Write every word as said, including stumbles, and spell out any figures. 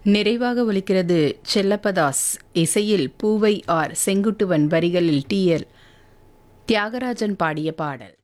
நிறைவாக ஒலிக்கிறது செல்லப்பதாஸ் இசையில் பூவை ஆர் செங்குட்டுவன் வரிகளில் டி எல் தியாகராஜன் பாடிய பாடல்.